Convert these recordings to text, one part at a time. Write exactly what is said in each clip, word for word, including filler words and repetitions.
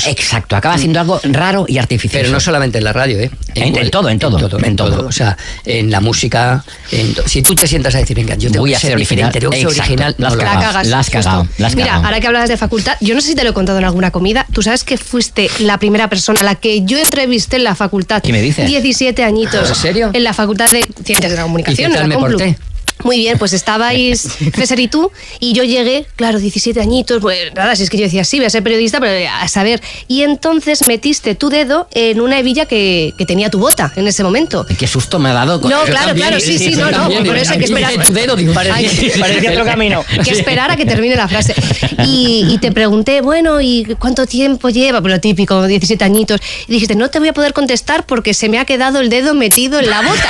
novedoso. Exacto, acaba siendo algo raro y artificioso. Pero no solamente en la radio, ¿eh? En, en, en todo, en todo. En todo, en todo. O sea, en la música. En to... Si tú te sientas a decir, venga, yo tengo Voy que a ser ser original. diferente, tengo que ser original. Las No la cagas. Las cagado. Las Mira, cagado. ahora que hablabas de facultad, yo no sé si te lo he contado en alguna comida. Tú sabes que fuiste la primera persona a la que yo entrevisté en la facultad. ¿Qué me dices? diecisiete añitos. ¿En serio? En la facultad de Ciencias de la Comunicación. ¿Y qué tal en la me Complu. porté? Muy bien, pues estabais César y tú, y yo llegué, claro, diecisiete añitos, pues nada, si es que yo decía, sí, voy a ser periodista, pero a saber. Y entonces metiste tu dedo en una hebilla que, que tenía tu bota en ese momento. Qué susto me ha dado. No, claro, también, claro, sí, sí, sí no, no, también, por eso hay que esperar. Tu dedo, digo, parecía, parecía otro camino. Que esperar a que termine la frase. Y, y te pregunté, bueno, ¿y cuánto tiempo lleva? Pues lo típico, diecisiete añitos. Y dijiste, no te voy a poder contestar porque se me ha quedado el dedo metido en la bota.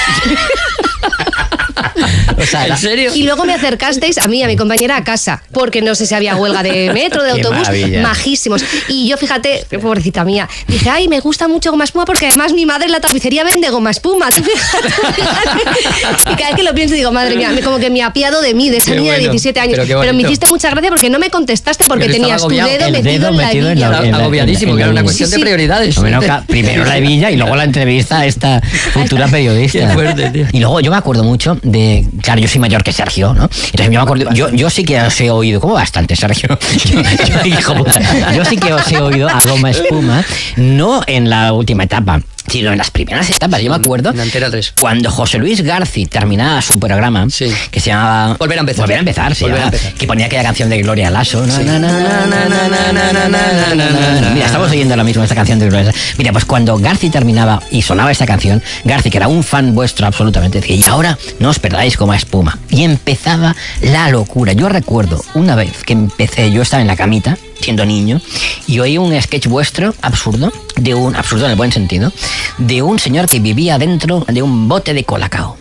O sea, ¿en serio? Y luego me acercasteis a mí, a mi compañera, a casa, porque no sé si había huelga de metro, de Qué autobús, maravilla. majísimos. Y yo, fíjate, pobrecita mía, dije, ay, me gusta mucho goma espuma porque además mi madre en la tapicería vende goma espuma. Tú fíjate, fíjate. Y cada vez que lo pienso digo, madre mía, como que me apiado de mí, de esa Qué niña bueno, de diecisiete años. pero qué Pero, me bonito. hiciste mucha gracia porque no me contestaste porque Pero tenías tu estaba dedo, agobiado. El metido, dedo en la metido en hebilla. la- en la- Agobiadísimo, en que la- era una sí, cuestión sí. de prioridades. Bueno, ca- primero la hebilla y luego la entrevista a esta futura periodista. Qué fuerte, tío. Y luego yo me acuerdo mucho de... Claro, yo soy mayor que Sergio, ¿no? Entonces yo me acuerdo... Yo, yo sí que os he oído... ¿Cómo bastante, Sergio? Yo, yo, hijo puta, yo sí que os he oído a Goma Espuma, no en la última etapa, sino en las primeras etapas. Yo me acuerdo... En Antena tres. Cuando José Luis Garci terminaba su programa, Sí. que se llamaba... Volver a empezar. Volver a empezar, sí. Volver a llamaba, empezar. Que ponía aquella canción de Gloria Lasso. Sí. Na, na, na, na, na, na, na, na, na, na, na. Mira, estamos oyendo ahora mismo esta canción de Gloria Lasso. Mira, pues cuando Garci terminaba y sonaba esta canción, Garci, que era un fan vuestro absolutamente, decía, y ahora no os perdáis Goma Espuma. Y empezaba la locura. Yo recuerdo una vez que empecé, yo estaba en la camita, siendo niño, y oí un sketch vuestro absurdo, de un absurdo en el buen sentido, de un señor que vivía dentro de un bote de colacao.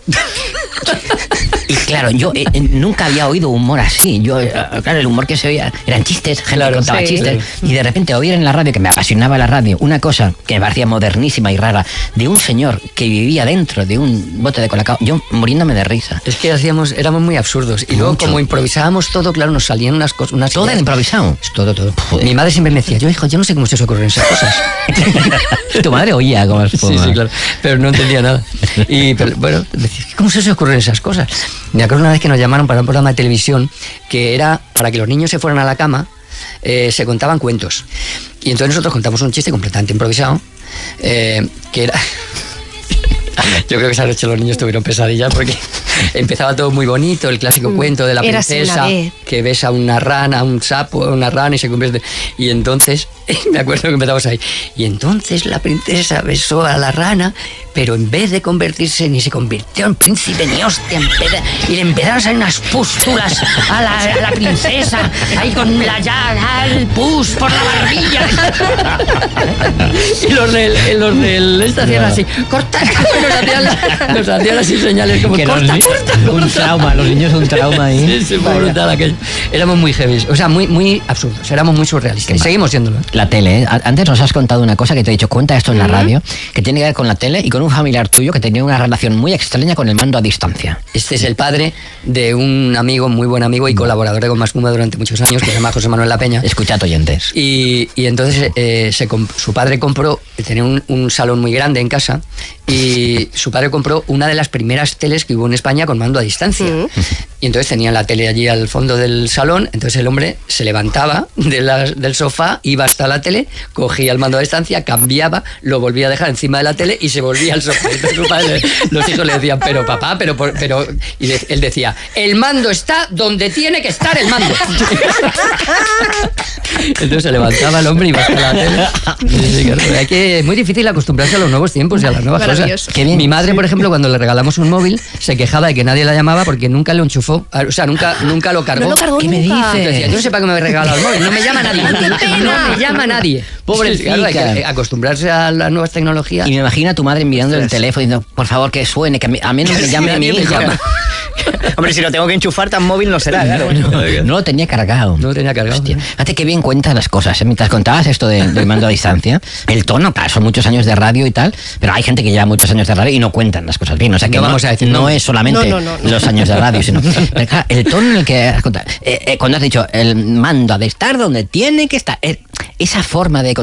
Y claro, yo eh, eh, nunca había oído humor así. Yo, eh, claro, el humor que se oía eran chistes, gente Claro, que contaba sí. chistes. Y de repente oír en la radio, que me apasionaba la radio, una cosa que me parecía modernísima y rara, de un señor que vivía dentro de un bote de colacao, yo muriéndome de risa. Es que hacíamos, éramos muy absurdos. Y luego, Mucho. como improvisábamos todo, claro, nos salían unas cosas. Unas Todo ideas. improvisado. Todo, todo. Joder. Mi madre siempre me decía, yo, hijo, yo no sé cómo se os ocurren esas cosas. Tu madre oía Goma Espuma. Sí, sí, claro. Pero no entendía nada. Y, pero, bueno, decía, ¿cómo se os ocurren esas cosas? Me acuerdo una vez que nos llamaron para un programa de televisión que era para que los niños se fueran a la cama, eh, se contaban cuentos. Y entonces nosotros contamos un chiste completamente improvisado, eh, que era... Yo creo que esa noche los niños tuvieron pesadillas porque empezaba todo muy bonito, el clásico Mm. cuento de la Érase princesa una vez. que besa a una rana, a un sapo, a una rana y se convierte... Y entonces, me acuerdo que empezamos ahí, y entonces la princesa besó a la rana, pero en vez de convertirse, ni se convirtió en príncipe ni hostia, en peda- y le empezaron a salir unas pústulas a la, a la princesa, ahí con la llaga, el pus por la barbilla. Y los del, los del este hacían así, corta, nos hacían, nos hacían así señales como, Que los corta, ni- corta. un trauma, los niños un trauma ahí. Sí, sí, fue brutal aquello. Éramos muy heavy, o sea, muy, muy absurdos, éramos muy surrealistas. Y seguimos siéndolo. ¿eh? La tele, ¿eh? Antes nos has contado una cosa que te he dicho, cuenta esto en la radio, que tiene que ver con la tele y con un familiar tuyo que tenía una relación muy extraña con el mando a distancia. Este es el padre de un amigo, muy buen amigo y colaborador de Goma Espuma durante muchos años, que se llama José Manuel La Peña. Escuchad, oyentes. Y, y entonces eh, se comp- su padre compró, tenía un, un salón muy grande en casa, y su padre compró una de las primeras teles que hubo en España con mando a distancia. Mm. Y entonces tenían la tele allí al fondo del salón, entonces el hombre se levantaba de la- del sofá, iba hasta la tele, cogía el mando a distancia, cambiaba, lo volvía a dejar encima de la tele y se volvía al sofá. Entonces su padre, los hijos le decían, pero papá, pero... por- pero y de- él decía, el mando está donde tiene que estar el mando. Entonces se levantaba el hombre y iba hasta la tele. Sí, sí, claro. Hay que, es muy difícil acostumbrarse a los nuevos tiempos y a las nuevas cosas. Maravilloso. Qué bien. Mi madre, por ejemplo, cuando le regalamos un móvil, se quejaba de que nadie la llamaba porque nunca lo enchufó. O sea, nunca, nunca lo cargó. No lo cargó ¿Qué me nunca. dices? Yo decía, yo no sé para qué me habéis regalado el móvil, no me llama nadie. No me llama nadie. Pobre Sí, claro, hay chica. que acostumbrarse a las nuevas tecnologías. Y me imagino a tu madre mirando el teléfono diciendo, por favor, que suene, que a mí, a mí no me llame a mi Nadie me hija. llama. Hombre, si lo tengo que enchufar, tan móvil no será, claro. No, no lo tenía cargado. No lo tenía cargado. Hostia, fíjate qué bien cuentas las cosas. ¿eh? Mientras contabas esto de- del mando a distancia, el tono, claro, son muchos años de radio y tal, pero hay gente que lleva muchos años de radio y no cuentan las cosas bien. O sea que No no, vamos a decir no nombres. es solamente No, no, no, no. los años de radio, sino pero, claro, el tono en el que has contado. Eh, eh, cuando has dicho el mando ha de estar donde tiene que estar, eh, esa forma de